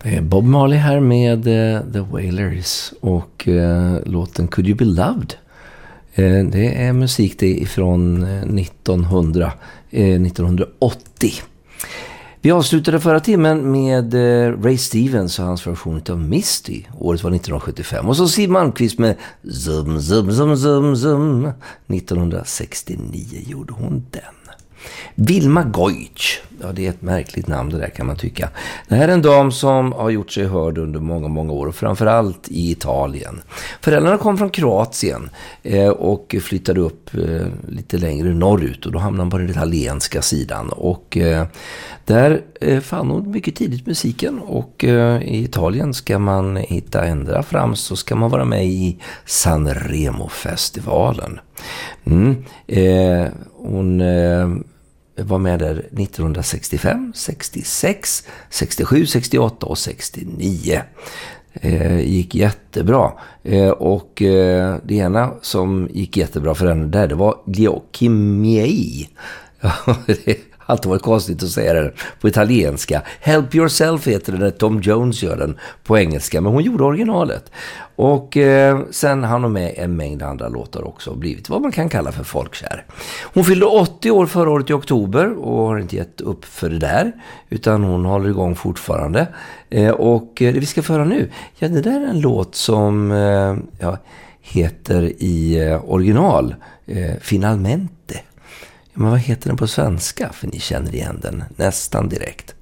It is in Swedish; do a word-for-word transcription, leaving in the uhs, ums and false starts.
Bob Marley här med uh, The Wailers och uh, låten Could You Be Loved. Uh, det är musik det ifrån nittonhundra, uh, nittonhundraåttio. Vi avslutade förra timmen med uh, Ray Stevens och hans version av Misty. Året var nittonhundrasjuttiofem. Och så Siw Malmkvist med Zum Zum Zum Zum Zum. nittonhundrasextionio gjorde hon den. Vilma Goich, ja det är ett märkligt namn det där kan man tycka. Det här är en dam som har gjort sig hörd under många, många år och framförallt i Italien. Föräldrarna kom från Kroatien eh, och flyttade upp eh, lite längre norrut och då hamnade de på den italienska sidan. Och eh, där eh, fann hon mycket tidigt musiken och eh, i Italien ska man hitta ända fram så ska man vara med i Sanremo-festivalen. Mm, eh, hon... Eh, var med där nittonhundrasextiofem, sextiosex, sextiosju, sextioåtta och sextionio. Eh, gick jättebra. Eh, och eh, det ena som gick jättebra för henne där, det var Giochi Miei. Ja, det har alltid varit konstigt att säga det på italienska. Help Yourself heter det när Tom Jones gör den på engelska, men hon gjorde originalet. Och eh, sen hann hon med en mängd andra låtar också och blivit vad man kan kalla för folkkär. Hon fyllde åttio år förra året i oktober och har inte gett upp för det där utan hon håller igång fortfarande. Eh, och det vi ska föra nu, ja det där är en låt som eh, ja, heter i eh, original eh, Finalmente. Ja, men vad heter den på svenska? För ni känner igen den nästan direkt.